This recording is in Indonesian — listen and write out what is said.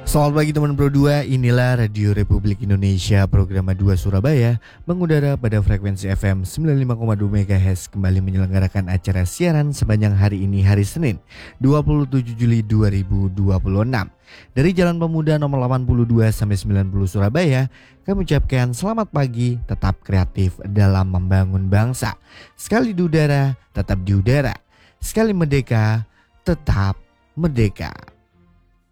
Selamat pagi teman Pro 2, inilah Radio Republik Indonesia program 2 Surabaya mengudara pada frekuensi FM 95,2 MHz kembali menyelenggarakan acara siaran sepanjang hari ini hari Senin 27 Juli 2026. Dari Jalan Pemuda nomor 82 sampai 90 Surabaya, kami ucapkan selamat pagi, tetap kreatif dalam membangun bangsa. Sekali di udara, tetap di udara. Sekali merdeka, tetap merdeka.